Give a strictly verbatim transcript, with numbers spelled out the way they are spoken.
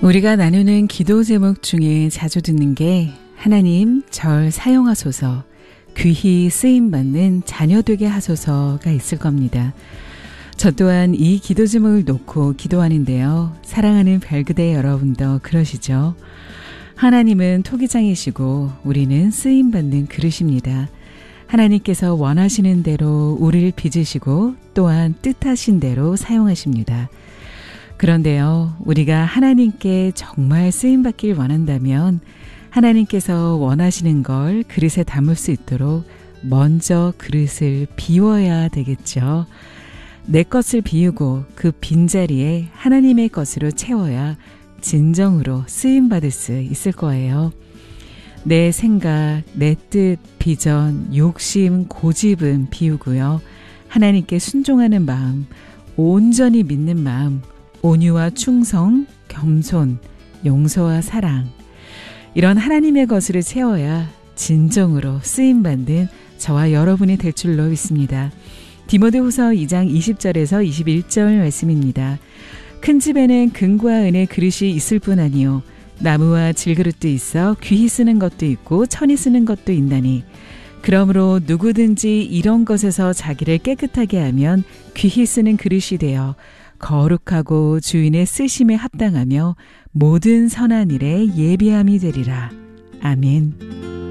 우리가 나누는 기도 제목 중에 자주 듣는 게 하나님 절 사용하소서, 귀히 쓰임받는 자녀 되게 하소서가 있을 겁니다. 저 또한 이 기도 제목을 놓고 기도하는데요. 사랑하는 별그대 여러분도 그러시죠? 하나님은 토기장이시고 우리는 쓰임받는 그릇입니다. 하나님께서 원하시는 대로 우리를 빚으시고 또한 뜻하신 대로 사용하십니다. 그런데요, 우리가 하나님께 정말 쓰임받길 원한다면 하나님께서 원하시는 걸 그릇에 담을 수 있도록 먼저 그릇을 비워야 되겠죠. 내 것을 비우고 그 빈자리에 하나님의 것으로 채워야 진정으로 쓰임받을 수 있을 거예요. 내 생각, 내 뜻, 비전, 욕심, 고집은 비우고요. 하나님께 순종하는 마음, 온전히 믿는 마음, 온유와 충성, 겸손, 용서와 사랑, 이런 하나님의 것으로 채워야 진정으로 쓰임받는 저와 여러분이 될 줄로 믿습니다. 디모데후서 이 장 이십 절에서 이십일 절 말씀입니다. 큰 집에는 금과 은의 그릇이 있을 뿐 아니요 나무와 질그릇도 있어 귀히 쓰는 것도 있고 천히 쓰는 것도 있나니 그러므로 누구든지 이런 것에서 자기를 깨끗하게 하면 귀히 쓰는 그릇이 되어 거룩하고 주인의 쓰심에 합당하며 모든 선한 일에 예비함이 되리라. 아멘.